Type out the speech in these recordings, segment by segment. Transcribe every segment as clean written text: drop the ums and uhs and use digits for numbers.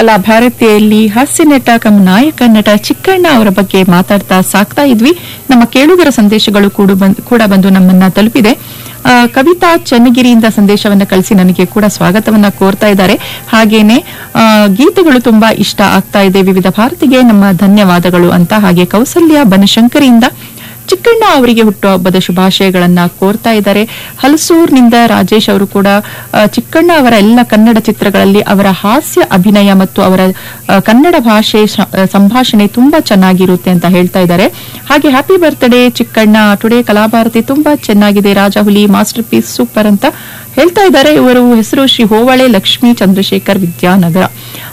ಕಲಾ ಭಾರತಿಯಲ್ಲಿ ಹಾಸ್ಯ ನಟ ಕಮ್ ನಾಯಕ ನಟ ಚಿಕ್ಕಣ್ಣ ಅವರ ಬಗ್ಗೆ ಮಾತಾಡ್ತಾ ಸಾಕ್ತಾ ಇದ್ವಿ. ನಮ್ಮ ಕೇಳುಗರ ಸಂದೇಶಗಳು ಕೂಡ ಬಂದು ನಮ್ಮನ್ನ ತಲುಪಿದೆ. ಕವಿತಾ ಚನ್ನಗಿರಿಯಿಂದ ಸಂದೇಶವನ್ನ ಕಳಿಸಿ ನನಗೆ ಕೂಡ ಸ್ವಾಗತವನ್ನ ಕೋರ್ತಾ ಇದ್ದಾರೆ. ಹಾಗೇನೆ ಗೀತೆಗಳು ತುಂಬಾ ಇಷ್ಟ ಆಗ್ತಾ ಇದೆ, ವಿವಿಧ ಭಾರತಿಗೆ ನಮ್ಮ ಧನ್ಯವಾದಗಳು ಅಂತ. ಹಾಗೆ ಕೌಸಲ್ಯ ಬನಶಂಕರಿಯಿಂದ ಚಿಕ್ಕಣ್ಣ ಅವರಿಗೆ ಹುಟ್ಟುಹಬ್ಬದ ಶುಭಾಶಯಗಳನ್ನ ಕೋರ್ತಾ ಇದ್ದಾರೆ. ಹಲಸೂರ್ನಿಂದ ರಾಜೇಶ್ ಅವರು ಕೂಡ ಚಿಕ್ಕಣ್ಣ ಅವರ ಎಲ್ಲ ಕನ್ನಡ ಚಿತ್ರಗಳಲ್ಲಿ ಅವರ ಹಾಸ್ಯ ಅಭಿನಯ ಮತ್ತು ಅವರ ಕನ್ನಡ ಭಾಷೆ ಸಂಭಾಷಣೆ ತುಂಬಾ ಚೆನ್ನಾಗಿರುತ್ತೆ ಅಂತ ಹೇಳ್ತಾ ಇದ್ದಾರೆ. ಹಾಗೆ happy birthday Chikkanna, today Kalabharathi ತುಂಬಾ ಚೆನ್ನಾಗಿದೆ, ರಾಜಹುಲಿ ಮಾಸ್ಟರ್ ಪೀಸ್ ಸೂಪರ್ ಅಂತ ಹೇಳ್ತಾ ಇದ್ದಾರೆ. ಇವರು ಹೆಸರು ಶ್ರೀ ಹೋವಳೆ ಲಕ್ಷ್ಮೀ ಚಂದ್ರಶೇಖರ್ ವಿದ್ಯಾನಗರ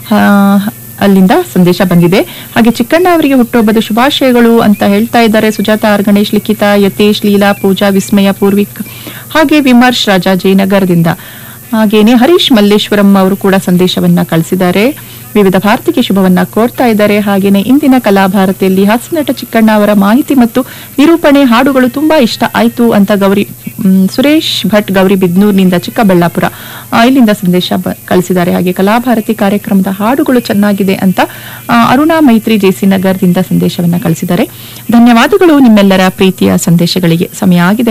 ಅಲ್ಲಿಂದ ಸಂದೇಶ ಬಂದಿದೆ. ಹಾಗೆ ಚಿಕ್ಕಣ್ಣ ಅವರಿಗೆ ಹುಟ್ಟುಹಬ್ಬದ ಶುಭಾಶಯಗಳು ಅಂತ ಹೇಳ್ತಾ ಇದ್ದಾರೆ. ಸುಜಾತ ಆರ್ ಗಣೇಶ್, ಲಿಖಿತಾ, ಯತೇಶ್, ಲೀಲಾ, ಪೂಜಾ, ವಿಸ್ಮಯ, ಪೂರ್ವಿಕ್, ಹಾಗೆ ವಿಮರ್ಶ್ ರಾಜಾ ಜಯನಗರದಿಂದ. ಹಾಗೇನೆ ಹರೀಶ್ ಮಲ್ಲೇಶ್ವರಂ ಅವರು ಕೂಡ ಸಂದೇಶವನ್ನ ಕಳಿಸಿದ್ದಾರೆ, ವಿವಿಧ ಭಾರತಿಗೆ ಶುಭವನ್ನ ಕೋರ್ತಾ ಇದ್ದಾರೆ. ಹಾಗೇನೆ ಇಂದಿನ ಕಲಾಭಾರತಿಯಲ್ಲಿ ಹಾಸ್ಯ ನಟ ಚಿಕ್ಕಣ್ಣ ಅವರ ಮಾಹಿತಿ ಮತ್ತು ನಿರೂಪಣೆ ಹಾಡುಗಳು ತುಂಬಾ ಇಷ್ಟ ಆಯ್ತು ಅಂತ ಸುರೇಶ್ ಭಟ್ ಗೌರಿಬಿದ್ನೂರ್ನಿಂದ ಚಿಕ್ಕಬಳ್ಳಾಪುರ ಇಲ್ಲಿಂದ ಸಂದೇಶ ಕಳಿಸಿದ್ದಾರೆ. ಹಾಗೆ ಕಲಾಭಾರತಿ ಕಾರ್ಯಕ್ರಮದ ಹಾಡುಗಳು ಚೆನ್ನಾಗಿದೆ ಅಂತ ಅರುಣಾ ಮೈತ್ರಿ ಜೆಸಿ ನಗರದಿಂದ ಸಂದೇಶವನ್ನ ಕಳಿಸಿದ್ದಾರೆ. ಧನ್ಯವಾದಗಳು ನಿಮ್ಮೆಲ್ಲರ ಪ್ರೀತಿಯ ಸಂದೇಶಗಳಿಗೆ. ಸಮಯ ಆಗಿದೆ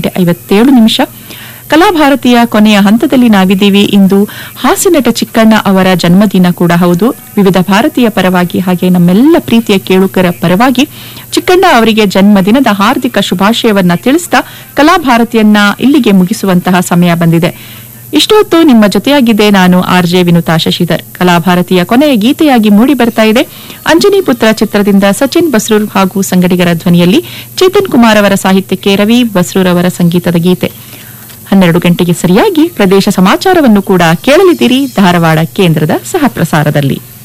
11:57. ಕಲಾಭಾರತಿಯ ಕೊನೆಯ ಹಂತದಲ್ಲಿ ನಾವಿದ್ದೀವಿ. ಇಂದು ಹಾಸ್ಯ ನಟ ಚಿಕ್ಕಣ್ಣ ಅವರ ಜನ್ಮದಿನ ಕೂಡ ಹೌದು. ವಿವಿಧ ಭಾರತೀಯ ಪರವಾಗಿ ಹಾಗೆ ನಮ್ಮೆಲ್ಲ ಪ್ರೀತಿಯ ಕೇಳುಗರ ಪರವಾಗಿ ಚಿಕ್ಕಣ್ಣ ಅವರಿಗೆ ಜನ್ಮದಿನದ ಹಾರ್ದಿಕ ಶುಭಾಶಯವನ್ನ ತಿಳಿಸ್ತಾ ಕಲಾಭಾರತಿಯನ್ನ ಇಲ್ಲಿಗೆ ಮುಗಿಸುವಂತಹ ಸಮಯ ಬಂದಿದೆ. ಇಷ್ಟೊತ್ತು ನಿಮ್ಮ ಜೊತೆಯಾಗಿದ್ದೆ ನಾನು RJ ವಿನುತಾ ಶಶಿಧರ್. ಕಲಾಭಾರತಿಯ ಕೊನೆಯ ಗೀತೆಯಾಗಿ ಮೂಡಿ ಬರ್ತಾ ಇದೆ ಅಂಜನಿ ಪುತ್ರ ಚಿತ್ರದಿಂದ ಸಚಿನ್ ಬಸ್ರೂರ್ ಹಾಗೂ ಸಂಗಡಿಗರ ಧ್ವನಿಯಲ್ಲಿ ಚೇತನ್ ಕುಮಾರ್ ಅವರ ಸಾಹಿತ್ಯಕ್ಕೆ ರವಿ ಬಸ್ರೂರ್ ಅವರ ಸಂಗೀತದ ಗೀತೆ. 12 ಗಂಟೆಗೆ ಸರಿಯಾಗಿ ಪ್ರದೇಶ ಸಮಾಚಾರವನ್ನು ಕೂಡ ಕೇಳಲಿದ್ದೀರಿ ಧಾರವಾಡ ಕೇಂದ್ರದ ಸಹ ಪ್ರಸಾರದಲ್ಲಿ.